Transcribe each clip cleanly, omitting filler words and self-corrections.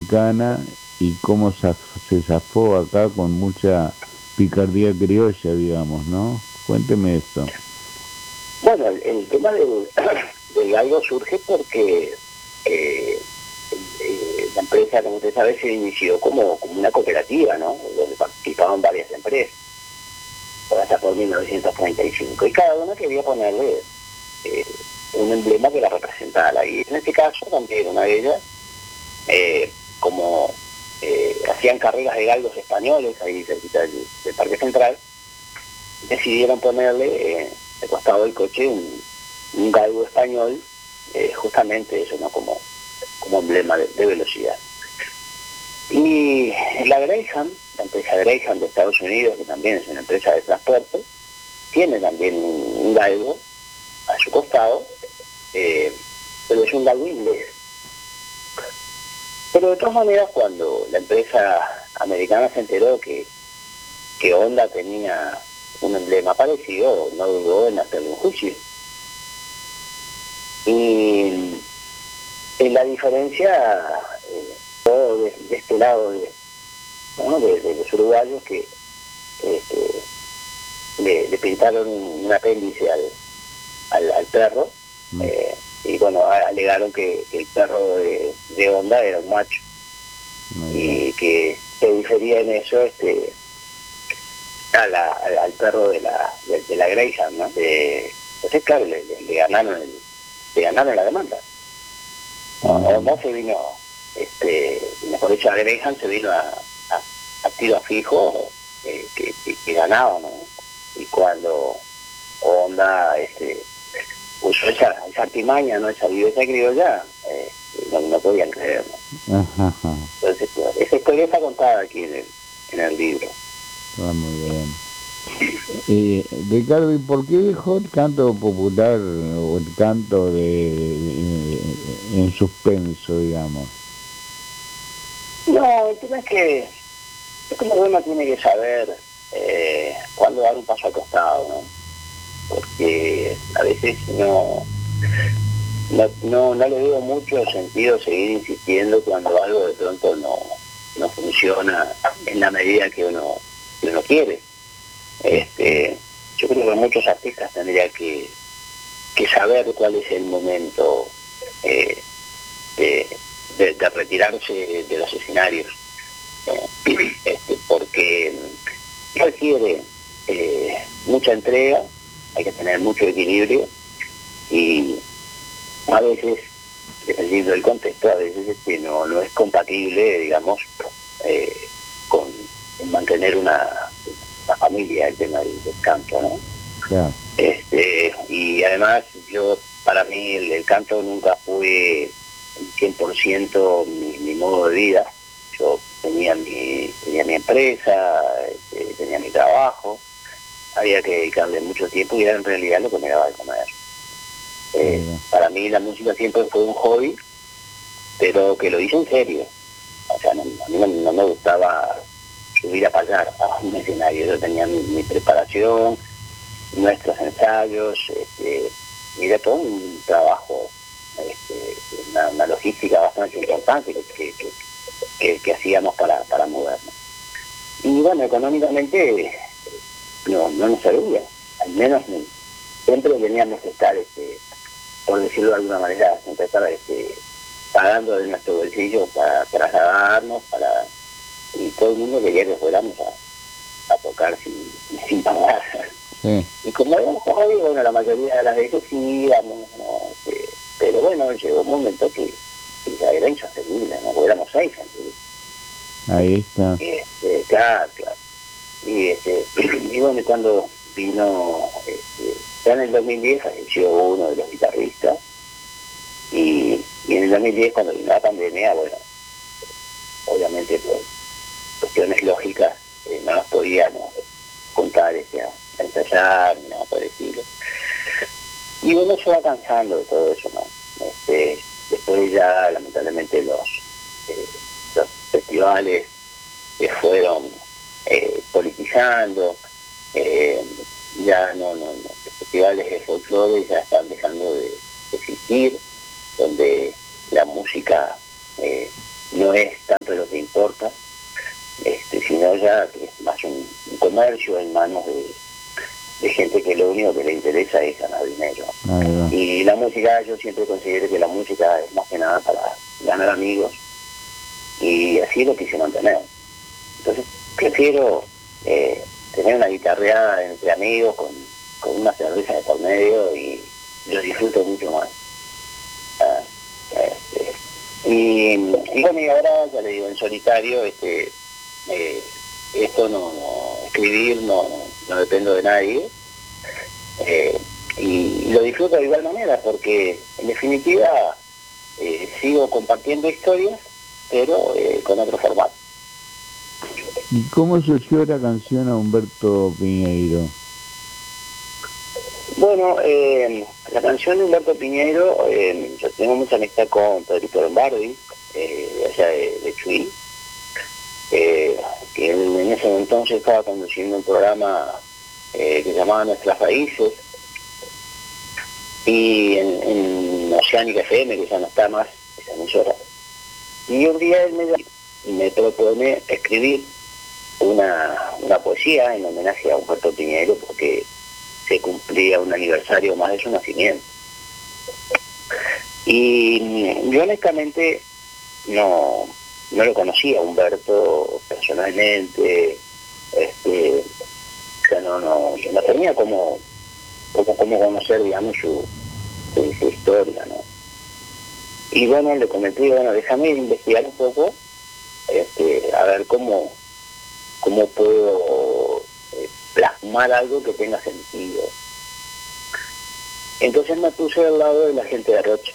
americana y cómo se zafó acá con mucha picardía criolla, digamos, ¿no? Cuénteme eso. Bueno, el tema del galgo surge porque eh, la empresa, como usted sabe, se inició como una cooperativa, ¿no? Donde participaban varias empresas, por hasta por 1935, y cada una quería ponerle eh, un emblema que la representara. Y en este caso también una de ellas, como hacían carreras de galgos españoles ahí cerquita del Parque Central, decidieron ponerle al costado del coche un galgo español, justamente eso, ¿no? Como emblema de velocidad. Y la Greyhound, la empresa Greyhound de Estados Unidos, que también es una empresa de transporte, tiene también un galgo a su costado, pero es un galgo inglés. Pero de todas maneras, cuando la empresa americana se enteró que Honda tenía un emblema parecido, no dudó en hacerle un juicio. Y en la diferencia, todo de este lado ¿no? de los uruguayos que le pintaron un apéndice al perro, y bueno, alegaron que el perro de Honda era un macho, y que se difería en eso al perro de la Greyhound, ¿no? Entonces, claro, le ganaron la demanda. Honda se vino, mejor dicho, la Greyhound se vino a tiro fijo, que ganaba, ¿no? Y cuando Honda usó esa artimaña, ¿no? Esa viveza criolla, no podían creer, ¿no? Ajá, ajá. Entonces, esa historia está contada aquí en el libro. Ah, muy bien. Ricardo, ¿y por qué dejó el canto popular o el canto en suspenso, digamos? No, el tema es que uno tiene que saber cuándo dar un paso al costado, ¿no? Porque a veces no le veo mucho sentido seguir insistiendo cuando algo de pronto no funciona en la medida que uno quiere. Yo creo que muchos artistas tendrían que saber cuál es el momento de retirarse de los escenarios, porque requiere mucha entrega, hay que tener mucho equilibrio, y a veces, dependiendo del contexto, a veces no es compatible, digamos, con mantener una familia, el tema del canto, ¿no? Claro. Y además, para mí, el canto nunca fue 100% mi modo de vida. Yo tenía mi empresa, tenía mi trabajo, había que dedicarle mucho tiempo y era en realidad lo que me daba de comer. Para mí la música siempre fue un hobby, pero que lo hice en serio. O sea, a mí no me gustaba subir a pagar a un escenario. Yo tenía mi preparación, nuestros ensayos, y era todo un trabajo, una logística bastante importante que hacíamos para movernos. Y bueno, económicamente no nos servía, al menos siempre teníamos que estar, por decirlo de alguna manera, siempre estar pagando de nuestro bolsillo para trasladarnos, y todo el mundo quería que fuéramos a tocar sin pagar. Sí. Y como éramos jóvenes, bueno, la mayoría de las veces sí íbamos, ¿no? Pero bueno, llegó un momento que ya era insostenible, ¿no? Porque éramos 6 en Ahí está. claro. Y, y bueno, cuando vino, ya en el 2010 falleció uno de los guitarristas, y en el 2010, cuando vino la pandemia, bueno, obviamente por cuestiones lógicas, no nos podíamos juntar a ensayar, ni nada por decirlo. Y uno se va cansando de todo eso, ¿no? Después ya, lamentablemente, los festivales fueron politizando, ya los festivales de folclore ya están dejando de existir, donde la música no es tanto lo que importa, sino ya que es más un comercio en manos de gente que lo único que le interesa es ganar dinero. Y la música, yo siempre considero que la música es más que nada para ganar amigos, y así lo quise mantener. Entonces prefiero tener una guitarreada entre amigos con una cerveza de por medio, y lo disfruto mucho más. Y bueno, y ahora ya le digo, en solitario, esto escribir no dependo de nadie, y lo disfruto de igual manera, porque en definitiva sigo compartiendo historias, pero con otro formato. ¿Y cómo surgió la canción a Humberto Piñeiro? Bueno, la canción de Humberto Piñeiro, yo tengo mucha amistad con Pedrito Lombardi, allá de Chuy, que él en ese entonces estaba conduciendo un programa que se llamaba Nuestras Raíces, y en Oceánica FM, que ya no está más, esa emisora. Y un día él me propone escribir una poesía en homenaje a Humberto Piñeiro, porque se cumplía un aniversario más de su nacimiento. Y yo honestamente no lo conocía a Humberto personalmente, o sea, no tenía como conocer, digamos, su historia, ¿no? Y bueno, le comenté, bueno, déjame investigar un poco, a ver cómo puedo plasmar algo que tenga sentido. Entonces me puse al lado de la gente de Rocha,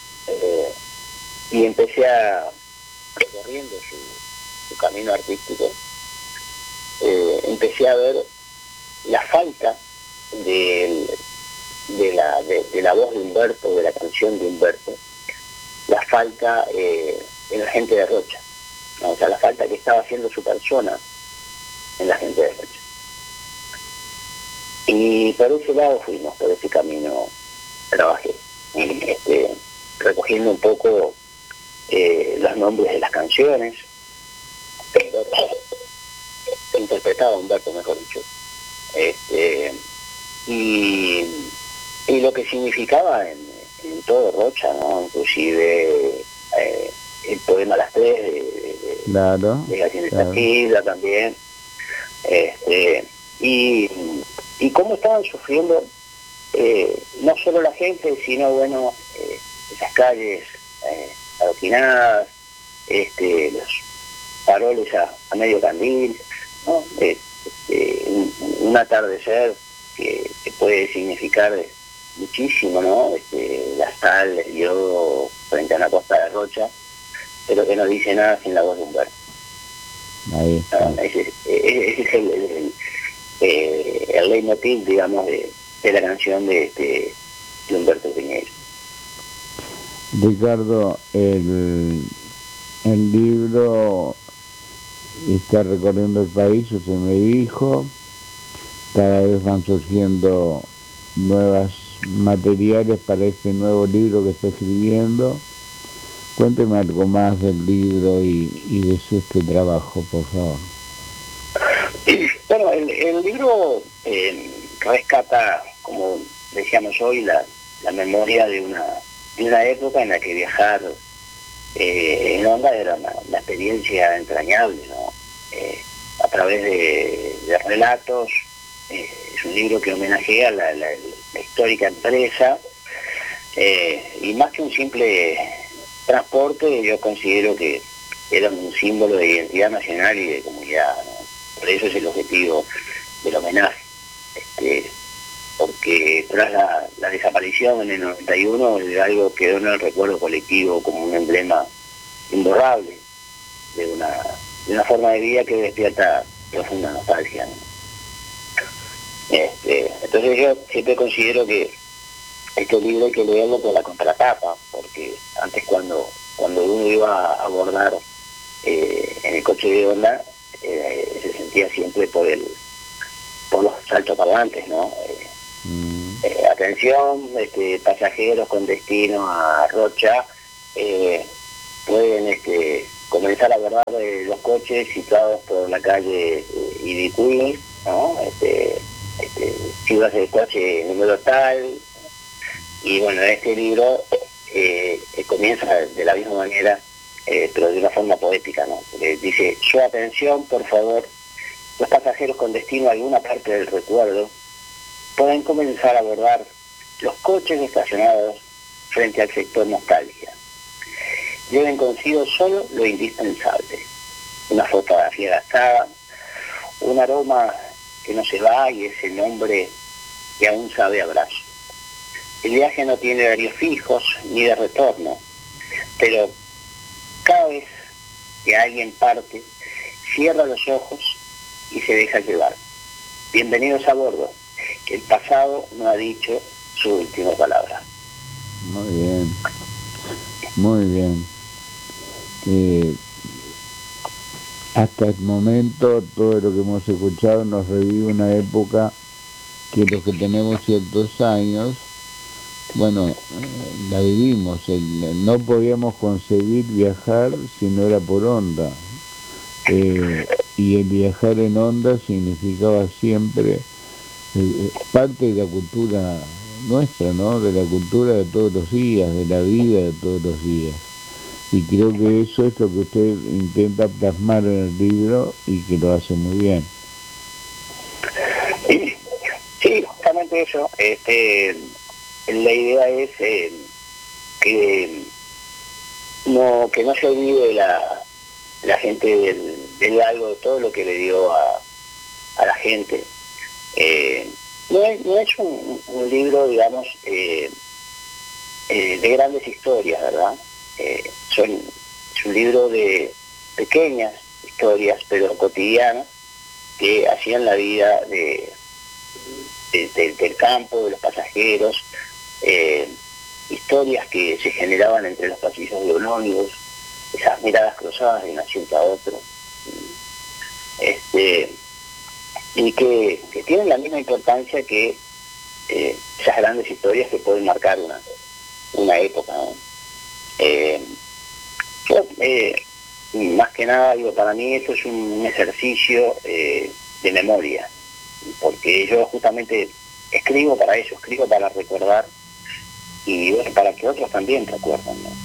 y empecé recorriendo su camino artístico, empecé a ver la falta de la voz de Humberto, de la canción de Humberto, la falta en la gente de Rocha, ¿no? O sea, la falta que estaba haciendo su persona en la gente de Rocha. Y por ese lado fuimos, por ese camino trabajé, recogiendo un poco los nombres de las canciones, interpretaba Humberto, mejor dicho, y lo que significaba en todo Rocha, ¿no? Inclusive el poema Las Tres de Gallineta Gilda también, y cómo estaban sufriendo no solo la gente, sino bueno, esas calles adoquinadas, los faroles a medio candil, ¿no? Un atardecer que puede significar muchísimo, ¿no? La sal, el yodo frente a una costa de Rocha, pero que no dice nada sin la voz de Humberto. Ahí está. Ese es el leitmotiv, digamos, de la canción de Humberto Piñeiro. Ricardo, el libro está recorriendo el país, usted me dijo, cada vez van surgiendo nuevos materiales para este nuevo libro que está escribiendo. Cuénteme algo más del libro y de este trabajo, por favor. Bueno, el libro rescata, como decíamos hoy, la memoria de una época en la que viajar en onda era una experiencia entrañable, ¿no? A través de relatos, es un libro que homenajea la histórica empresa, y más que un simple transporte, yo considero que era un símbolo de identidad nacional y de comunidad, ¿no? Por eso es el objetivo del homenaje, porque tras la desaparición en el 91, algo quedó en el recuerdo colectivo como un emblema imborrable de una forma de vida que despierta profunda nostalgia, ¿no? Entonces yo siempre considero que este libro hay que leerlo por la contratapa, porque antes cuando uno iba a abordar en el coche de onda, se sentía siempre por los altoparlantes, ¿no? Atención, pasajeros con destino a Rocha, pueden comenzar a abordar los coches situados por la calle Ibicuí, ¿no? Si vas el coche número tal, y bueno, este libro comienza de la misma manera, pero de una forma poética, ¿no? Dice: su atención, por favor, los pasajeros con destino a alguna parte del recuerdo pueden comenzar a abordar los coches estacionados frente al sector nostalgia. Lleven consigo solo lo indispensable: una fotografía gastada, un aroma que no se va y ese nombre que aún sabe a abrazo. El viaje no tiene horarios fijos ni de retorno, pero cada vez que alguien parte, cierra los ojos y se deja llevar. Bienvenidos a bordo, que el pasado no ha dicho su última palabra. Muy bien, muy bien. Hasta el momento todo lo que hemos escuchado nos revive una época que los que tenemos ciertos años, bueno, la vivimos. No podíamos concebir viajar si no era por onda, y el viajar en onda significaba siempre parte de la cultura nuestra, ¿no? De la cultura de todos los días, de la vida de todos los días. Y creo que eso es lo que usted intenta plasmar en el libro y que lo hace muy bien. Sí, justamente eso. La idea es que no se olvide la gente del algo, de todo lo que le dio a la gente. No es un libro, digamos, de grandes historias, ¿verdad? Es un libro de pequeñas historias, pero cotidianas, que hacían la vida del campo, de los pasajeros, historias que se generaban entre los pasillos de un ómnibus, esas miradas cruzadas de un asiento a otro, y que tienen la misma importancia que esas grandes historias que pueden marcar una época, ¿no? Yo, más que nada, digo, para mí esto es un ejercicio de memoria, porque yo justamente escribo para eso, escribo para recordar y bueno, para que otros también recuerden, ¿no?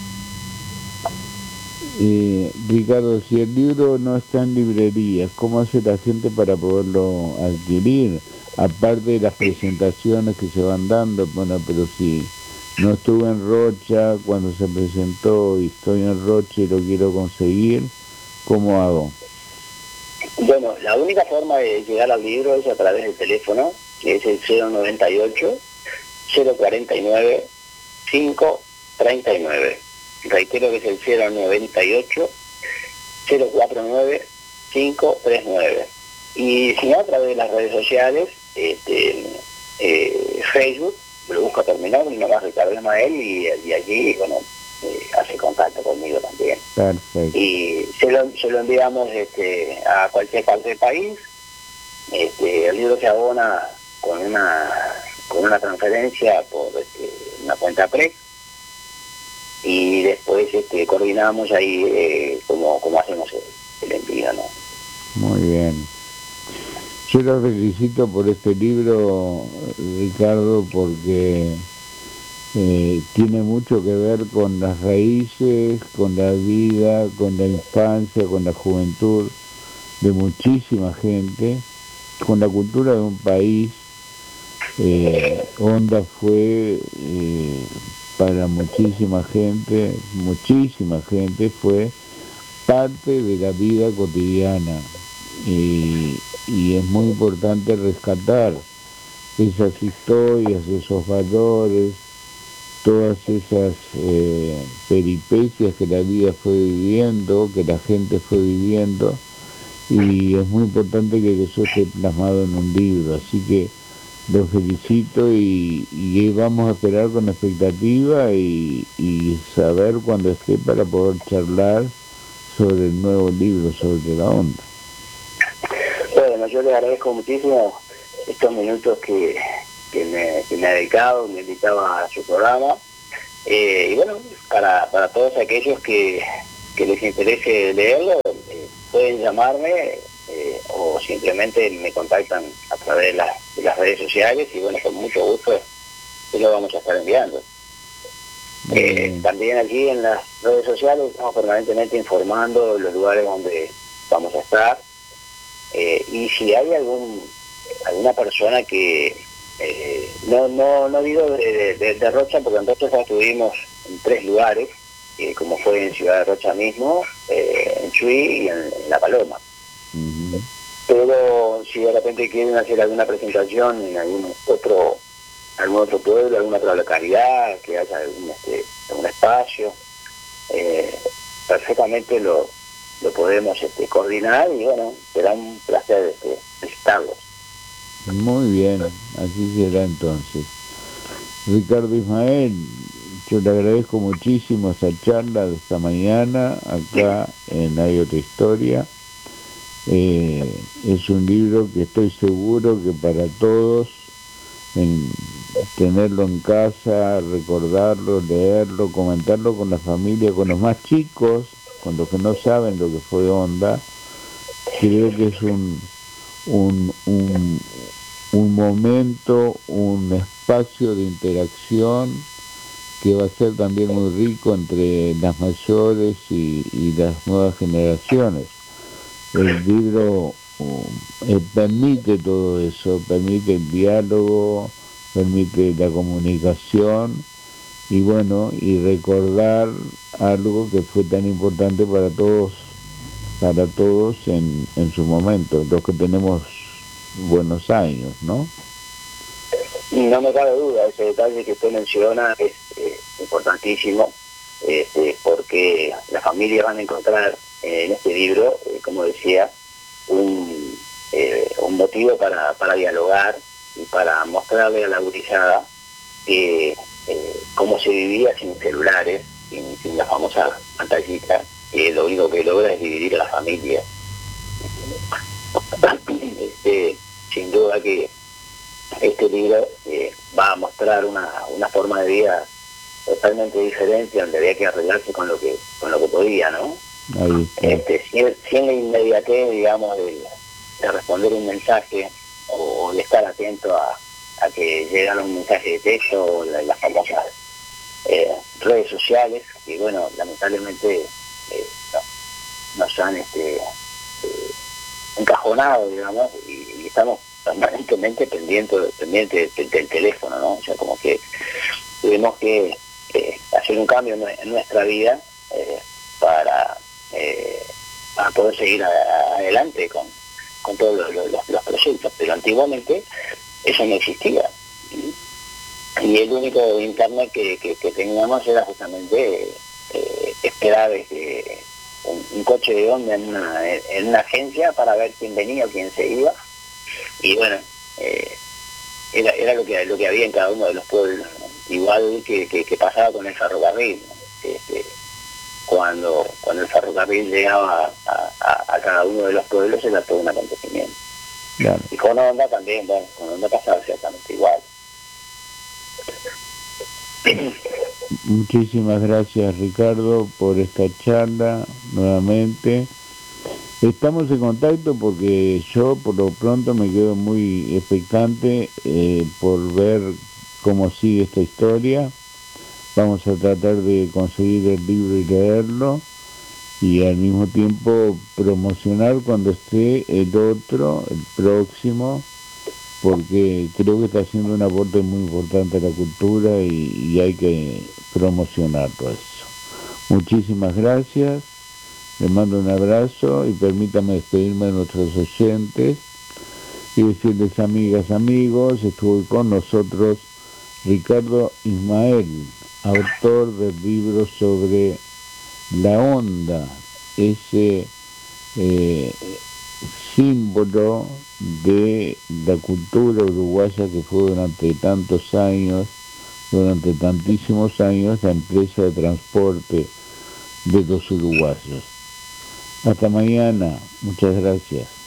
Ricardo, si el libro no está en librerías, ¿cómo hace la gente para poderlo adquirir? Aparte de las presentaciones que se van dando, bueno, pero si no estuve en Rocha cuando se presentó y estoy en Rocha y lo quiero conseguir, ¿cómo hago? Bueno, la única forma de llegar al libro es a través del teléfono, que es el 098-049-539. Reitero que es el 098-049-539. Y si no, a través de las redes sociales, Facebook, lo busco terminado, mi nomás Ricardo Ismael, y allí, bueno, hace contacto conmigo también. Perfecto. Y se lo enviamos a cualquier parte del país. El libro se abona con una transferencia por una cuenta PREX, y después coordinamos ahí cómo hacemos el envío, ¿no? Muy bien. Yo lo felicito por este libro, Ricardo, porque tiene mucho que ver con las raíces, con la vida, con la infancia, con la juventud de muchísima gente, con la cultura de un país. Onda fue para muchísima gente fue parte de la vida cotidiana, y es muy importante rescatar esas historias, esos valores, todas esas peripecias que la vida fue viviendo, que la gente fue viviendo, y es muy importante que eso esté plasmado en un libro, así que los felicito y vamos a esperar con expectativa y saber cuando esté para poder charlar sobre el nuevo libro, sobre la onda. Bueno, yo le agradezco muchísimo estos minutos que me ha dedicado, me invitaba a su programa, y bueno, para todos aquellos que que les interese leerlo, pueden llamarme o simplemente me contactan a través de las redes sociales y bueno, con mucho gusto se lo vamos a estar enviando. También aquí en las redes sociales estamos permanentemente informando los lugares donde vamos a estar y si hay alguna persona que no digo de Rocha, porque en Rocha ya estuvimos en 3 lugares, como fue en Ciudad de Rocha mismo, en Chuy y en La Paloma. Pero si de repente quieren hacer alguna presentación en algún otro pueblo, alguna otra localidad, que haya algún espacio, perfectamente lo podemos coordinar y bueno, será un placer visitarlos. Muy bien, así será entonces. Ricardo Ismael, yo le agradezco muchísimo esta charla de esta mañana acá en Hay Otra Historia. Es un libro que estoy seguro que para todos, tenerlo en casa, recordarlo, leerlo, comentarlo con la familia, con los más chicos, con los que no saben lo que fue Onda, creo que es un momento, un espacio de interacción que va a ser también muy rico entre las mayores y las nuevas generaciones. El libro permite todo eso, permite el diálogo, permite la comunicación y bueno, y recordar algo que fue tan importante para todos en su momento, los que tenemos buenos años, ¿no? No me cabe duda, ese detalle que usted menciona es importantísimo, porque las familias van a encontrar en este libro, como decía, un motivo para dialogar y para mostrarle a la gurizada cómo se vivía sin celulares, sin la famosa pantallita, que lo único que logra es dividir a la familia. Sin duda que este libro va a mostrar una forma de vida totalmente diferente, donde había que arreglarse con lo que podía, ¿no? Sin la inmediatez, digamos, de responder un mensaje o de estar atento a que llegara un mensaje de texto o las famosas redes sociales, que bueno, lamentablemente nos han encajonado, digamos, y estamos permanentemente pendientes del teléfono, ¿no? O sea, como que tuvimos que hacer un cambio en nuestra vida para poder seguir adelante con todos los proyectos, pero antiguamente eso no existía. Y el único internet que teníamos era justamente esperar un coche de Onda en una agencia para ver quién venía o quién se iba, y bueno, era lo que había en cada uno de los pueblos, ¿no? Igual que pasaba con el ferrocarril, ¿no? Cuando el ferrocarril llegaba a cada uno de los pueblos era todo un acontecimiento. Claro. Y con Onda también, bueno, con Onda pasaba exactamente igual. Muchísimas gracias, Ricardo, por esta charla nuevamente. Estamos en contacto porque yo por lo pronto me quedo muy expectante por ver cómo sigue esta historia. Vamos a tratar de conseguir el libro y leerlo y al mismo tiempo promocionar cuando esté el próximo, porque creo que está haciendo un aporte muy importante a la cultura y hay que promocionar todo eso. Muchísimas gracias, les mando un abrazo y permítame despedirme de nuestros oyentes y decirles, amigas, amigos, estuvo con nosotros Ricardo Ismael, autor del libro sobre la onda, ese símbolo de la cultura uruguaya que fue durante tantísimos años, la empresa de transporte de los uruguayos. Hasta mañana, muchas gracias.